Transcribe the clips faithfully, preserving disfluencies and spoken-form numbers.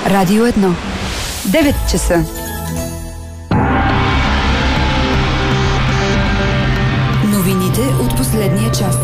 Радио едно. девет часа. Новините от последния час.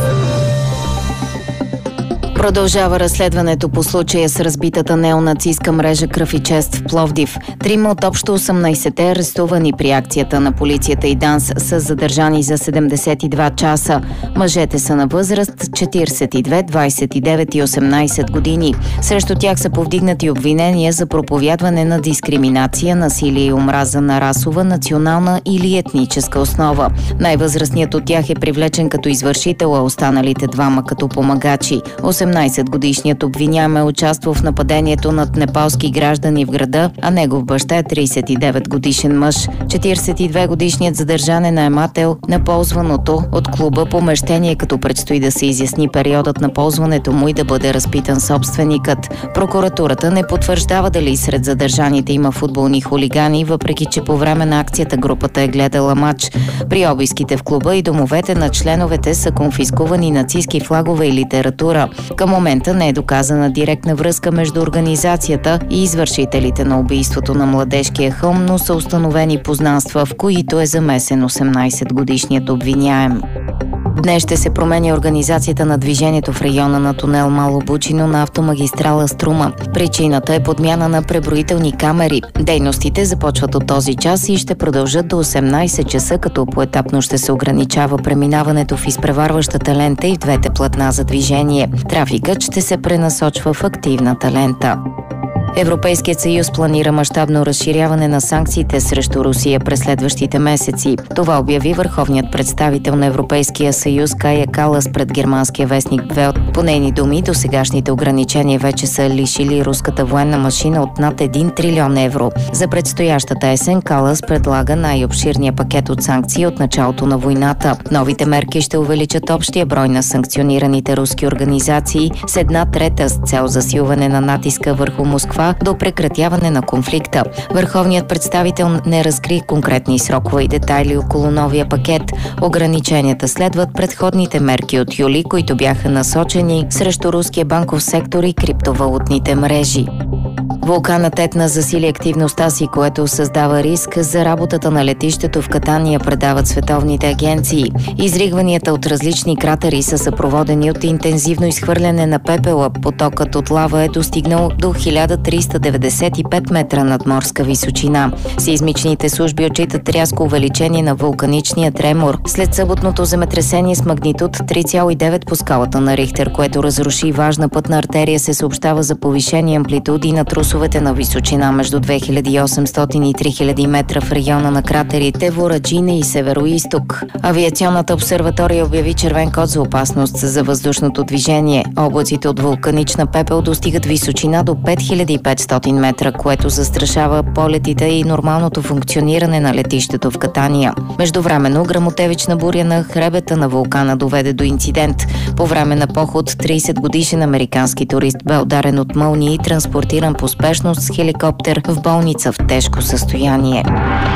Продължава разследването по случая с разбитата неонацистка мрежа Кръв и чест в Пловдив. Трима от общо осемнайсетте арестувани при акцията на полицията и ДАНС са задържани за седемдесет и два часа. Мъжете са на възраст четирийсет и две, двайсет и девет и осемнайсет години. Срещу тях са повдигнати обвинения за проповядване на дискриминация, насилие и омраза на расова, национална или етническа основа. Най-възрастният от тях е привлечен като извършител, а останалите двама като помагачи. осемнайсетгодишният обвиняем е участвал в нападението над непалски граждани в града, а негов баща е трийсет и девет годишен мъж. четирийсет и две годишният задържан е наемател на ползваното от клуба помещение, като предстои да се изясни периодът на ползването му и да бъде разпитан собственикът. Прокуратурата не потвърждава дали сред задържаните има футболни хулигани, въпреки че по време на акцията групата е гледала матч. При обиските в клуба и домовете на членовете са конфискувани нацистки флагове и литература. Към момента не е доказана директна връзка между организацията и извършителите на убийството на младежкия хълм, но са установени познанства, в които е замесен осемнайсетгодишният обвиняем. Днес ще се променя организацията на движението в района на тунел Мало Бучино на автомагистрала Струма. Причината е подмяна на преброителни камери. Дейностите започват от този час и ще продължат до осемнайсет часа, като поетапно ще се ограничава преминаването в изпреварващата лента и в двете платна за движение. Трафикът ще се пренасочва в активната лента. Европейският съюз планира мащабно разширяване на санкциите срещу Русия през следващите месеци. Това обяви върховният представител на Европейския съюз Кая Калас пред германския вестник Велт. По нейни думи, досегашните ограничения вече са лишили руската военна машина от над един трилион евро. За предстоящата есен Калас предлага най-обширния пакет от санкции от началото на войната. Новите мерки ще увеличат общия брой на санкционираните руски организации с една трета с цел засилване на натиска върху Москва до прекратяване на конфликта. Върховният представител не разкри конкретни срокове и детайли около новия пакет. Ограниченията следват предходните мерки от юли, които бяха насочени срещу руския банков сектор и криптовалутните мрежи. Вулканът Етна засили активността си, което създава риск за работата на летището в Катания, предават световните агенции. Изригванията от различни кратери са съпроводени от интензивно изхвърляне на пепела. Потокът от лава е достигнал до хиляда триста деветдесет и пет метра над морска височина. Сеизмичните служби отчитат рязко увеличение на вулканичния тремор след съботното земетресение с магнитуд три цяло и девет по скалата на Рихтер, което разруши важна пътна артерия. Се съобщава за повишени амплитуди на трусовете на височина между две хиляди и осемстотин и три хиляди метра в района на кратерите Вораджине и Североизток. Авиационната обсерватория обяви червен код за опасност за въздушното движение. Облаците от вулканична пепел достигат височина до пет хиляди и петстотин метра, което застрашава полетите и нормалното функциониране на летището в Катания. Междувременно гръмотевична буря на хребета на вулкана доведе до инцидент. По време на поход трийсетгодишен американски турист бе ударен от мълнии и транспортиран по спешност с хеликоптер в болница в тежко състояние.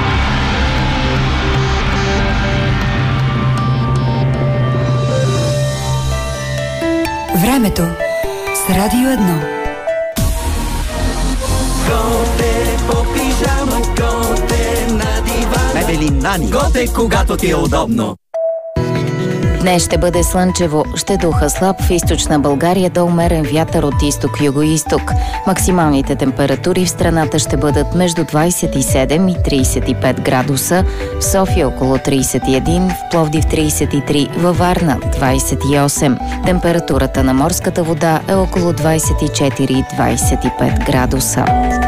Времето с Радио едно. Готе по пижама, готе на дивана. Мебели Нани. Готе, когато ти е удобно. Днес ще бъде слънчево, ще духа слаб в източна България до умерен вятър от изток-юго-исток. Максималните температури в страната ще бъдат между двайсет и седем и трийсет и пет градуса, в София около трийсет и един, в Пловдив трийсет и три, във Варна двайсет и осем. Температурата на морската вода е около двайсет и четири и двайсет и пет градуса.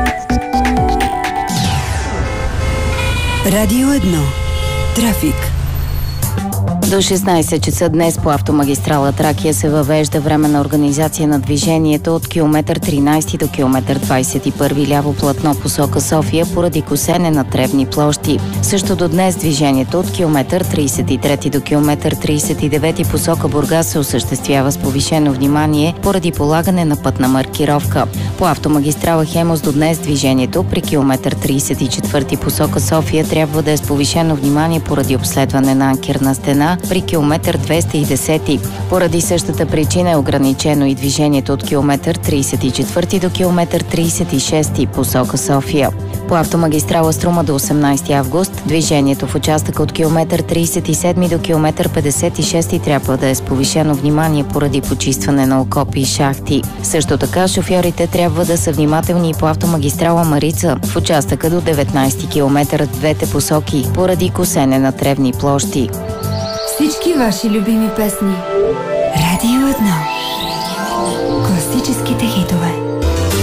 Радио едно. Трафик. До шестнайсет часа днес по автомагистрала Тракия се въвежда временна организация на движението от километър тринайсети до километър двайсет и първи ляво платно посока София поради косене на тревни площи. Също до днес движението от километър трийсет и трети до километър трийсет и девети посока Бургас се осъществява с повишено внимание поради полагане на пътна маркировка. По автомагистрала Хемус до днес движението при километър тридесет и четвърти посока София трябва да е с повишено внимание поради обследване на анкерна стена при километър двеста и десет. Поради същата причина е ограничено и движението от километър тридесет и четвърти до километър тридесет и шести посока София. По автомагистрала Струма до осемнайсети август движението в участъка от километър тридесет и седми до километър петдесет и шести трябва да е с повишено внимание поради почистване на окопи и шахти. Също така шофьорите трябва да са внимателни и по автомагистрала Марица в участъка до деветнайсети километър в двете посоки поради косене на тревни площи. Всички ваши любими песни. Радио едно. Класическите хитове.